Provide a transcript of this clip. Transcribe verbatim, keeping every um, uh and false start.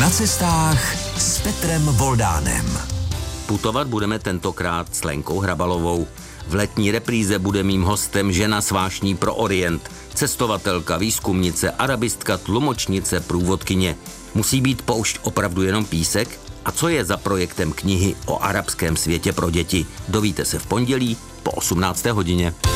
Na cestách s Petrem Voldánem. Putovat budeme tentokrát s Lenkou Hrabalovou. V letní repríze bude mým hostem žena s vášní pro Orient, cestovatelka, výzkumnice, arabistka, tlumočnice, průvodkyně. Musí být poušť opravdu jenom písek? A co je za projektem knihy o arabském světě pro děti? Dovíte se v pondělí po osmnácté hodině.